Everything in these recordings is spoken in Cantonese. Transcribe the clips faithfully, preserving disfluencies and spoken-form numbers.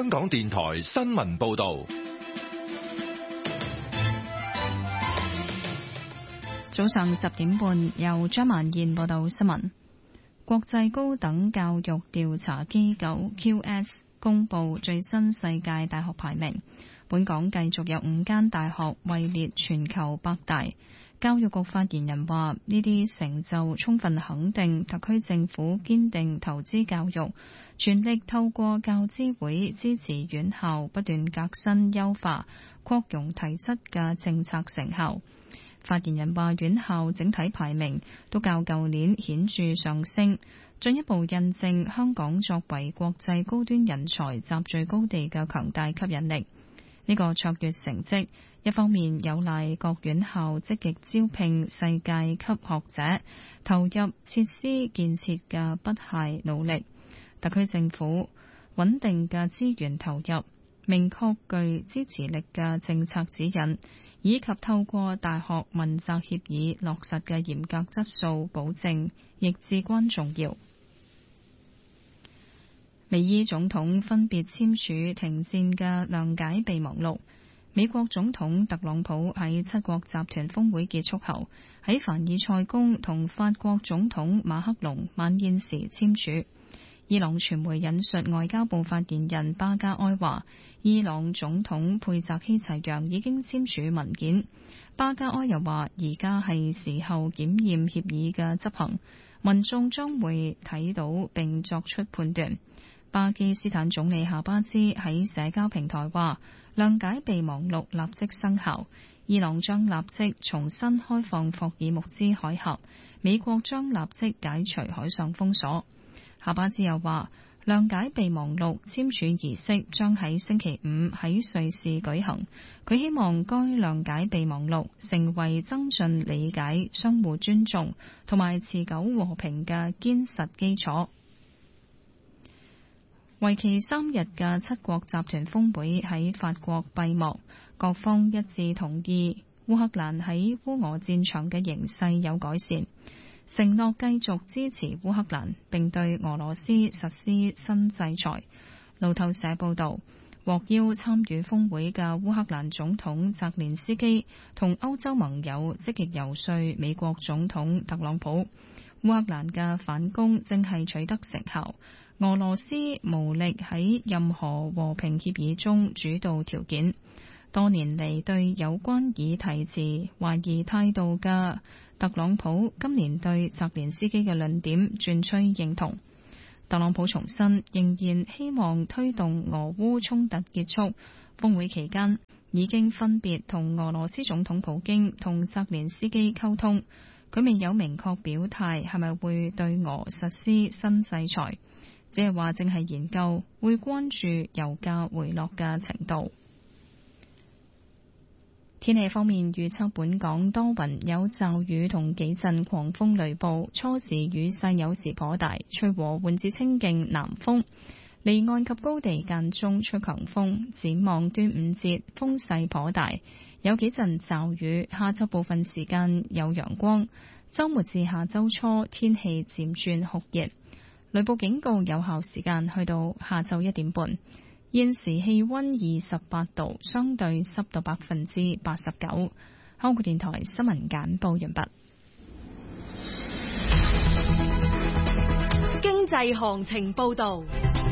香港電台新聞報道。 早上十點半，由張曼燕報道新聞。國際高等教育調查機構 Q S 公布最新世界大學排名，本港繼續有五間大學位列全球百大。教育局發言人話：呢啲成就充分肯定特區政府堅定投資教育，全力透過教資會支持院校不斷革新優化、擴容提質嘅政策成效。發言人話：院校整體排名都較舊年顯著上升，進一步印證香港作為國際高端人才集聚高地嘅強大吸引力。呢個卓越成績，一方面有賴各院校積極招聘世界級學者，投入設施建設嘅不懈努力；特區政府穩定嘅資源投入，明確具支持力嘅政策指引，以及透過大學問責協議落實嘅嚴格質素保證，亦至關重要。美伊總統分別簽署停戰嘅諒解備忘錄。美國總統特朗普喺七國集團峰會結束後，喺凡爾賽宮同法國總統馬克龍晚宴時簽署。伊朗傳媒引述外交部發言人巴加埃話，伊朗總統佩澤希齊揚已經簽署文件。巴加埃又話，而家係時候檢驗協議嘅執行，民眾將會睇到並作出判斷。巴基斯坦總理夏巴茲喺社交平台話，諒解備忘錄立即生效，伊朗將立即重新開放霍爾木茲海峽，美國將立即解除海上封鎖。夏巴茲又話，諒解備忘錄簽署儀式將喺星期五喺瑞士舉行，佢希望該諒解備忘錄成為增進理解、相互尊重同埋持久和平嘅堅實基礎。為期三日嘅七國集團峰會喺法國閉幕，各方一致同意烏克蘭喺烏俄戰場嘅形勢有改善，承諾繼續支持烏克蘭，並對俄羅斯實施新制裁。路透社報道，獲邀參與峰會嘅烏克蘭總統澤連斯基同歐洲盟友積極游說美國總統特朗普，烏克蘭嘅反攻正係取得成效。俄羅斯無力喺任何和平協議中主導條件。多年嚟對有關議題持懷疑態度嘅特朗普，今年對澤連斯基嘅論點轉趨認同。特朗普重申仍然希望推動俄烏衝突結束。峰會期間已經分別同俄羅斯總統普京同澤連斯基溝通，佢未有明確表態係咪會對俄實施新制裁。只係話正係研究，會關注油價回落嘅程度。天氣方面預測，本港多雲有驟雨同幾陣狂風雷暴，初時雨勢有時頗大，吹和緩至清勁南風，離岸及高地間中吹強風。展望端午節風勢頗大，有幾陣驟雨，下晝部分時間有陽光，週末至下週初天氣漸轉酷熱。雷暴警告有效時間去到下晝一點半。現時氣溫二十八度，相對濕度百分之八十九。香港電台新聞簡報完畢。 經濟行情報道。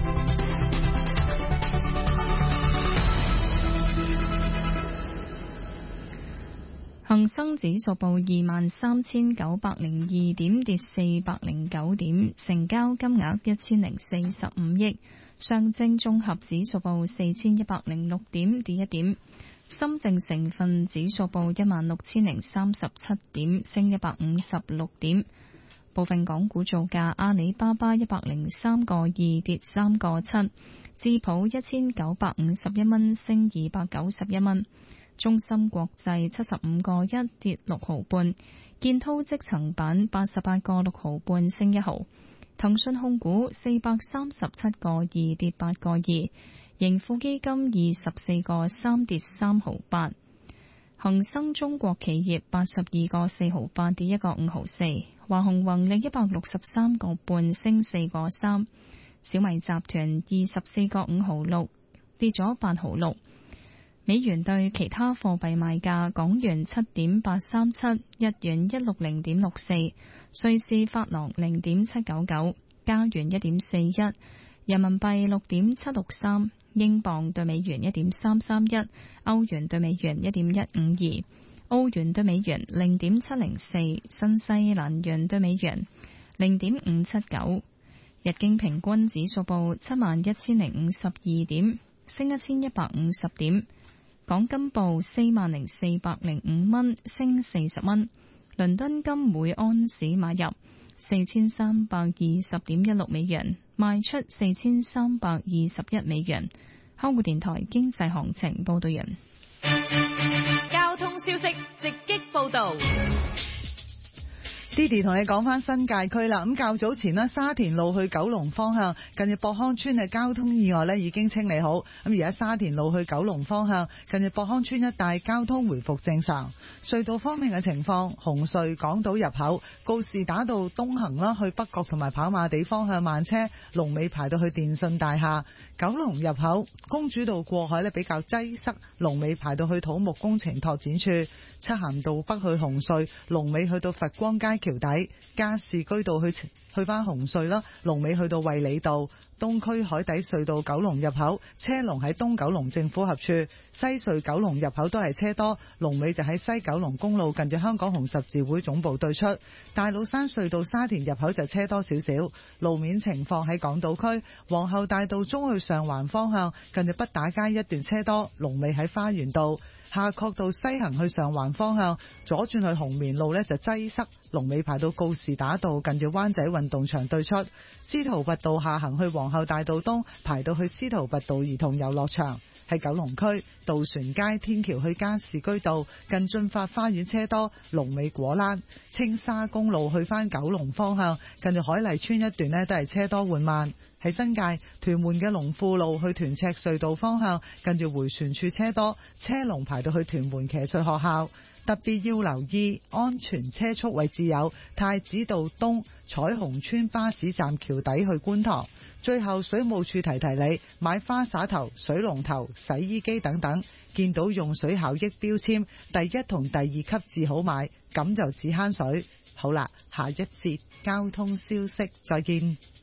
恒生指數報二萬三千九百零二點，跌四百零九點，成交金額一千零四十五億。上證綜合指數報四千一百零六點，跌一點。深證成分指數報一萬六千零三十七點，升一百五十六點。部分港股造價：阿里巴巴一百零三個二，跌三個七；智普一千九百五十一蚊，升二百九十一蚊。中芯國際七十五個一，跌六毫半，建滔積層板八十八個六毫半，升一毫。騰訊控股四百三十七個二，跌八個二，盈富基金二十四個三，跌三毫八。恒生中國企業八十二個四毫八，跌一個五毫四。華虹宏利一百六十三個半，升四個三。小米集團二十四個五毫六， 跌咗八毫六。美元對其他貨幣賣價：港元七點八三七，日元一六零點六四，瑞士法郎零點七九九，加元一點四一，人民幣六點七六三，英鎊對美元一點三三一，歐元對美元一點一五二，澳元對美元零點七零四，新西蘭元對美元零點五七九。日經平均指數報七萬一千零五十二點，升一千一百五十點。港金報四萬零四百零五蚊，升四十蚊。倫敦金每安士買入四千三百二十點一六美元，賣出四千三百二十一美元。香港電台經濟行情報道人。 交通消息直擊報道。 Didi 同你講翻新界區啦，咁較早前呢，沙田路去九龍方向近住博康村嘅交通意外呢已經清理好，咁而家沙田路去九龍方向近住博康村一帶交通回復正常。隧道方面嘅情況，紅隧港島入口告士打道東行啦，去北角同埋跑馬地方向慢車，龍尾排到去電信大廈；九龍入口公主道過海呢比較擠塞，龍尾排到去土木工程拓展處；漆咸道北去紅隧，龍尾去到佛光街橋底；加士居道去去翻紅隧啦，龍尾去到衛理道；東區海底隧道九龍入口車龍喺東九龍政府合署；西隧九龍入口都係車多，龍尾就喺西九龍公路近住香港紅十字會總部對出；大老山隧道沙田入口就車多少少。路面情況喺港島區皇后大道中去上環方向近住畢打街一段車多，龍尾喺花園道；夏慤道西行去上環方向左轉去紅棉路呢就擠塞，龍尾排到告士打道近住灣仔運動場對出；司徒拔道下行去皇后大道東排到去司徒拔道兒童遊樂場。喺九龍區渡船街天橋去加士居道近駿發花園車多，龍尾果欄；青沙公路去返九龍方向近住海麗村一段呢都係車多緩慢。喺新界屯門嘅龍富路去屯赤隧道方向近住回旋處車多，車龍排到去屯門騎術學校。特別要留意安全車速位置有太子道東彩虹村巴士站橋底去觀塘。最後水務署提提你，買花灑頭、水龍頭、洗衣機等等，見到用水效益標籤第一同第二級至好買，咁就只慳水。好啦，下一節交通消息再見。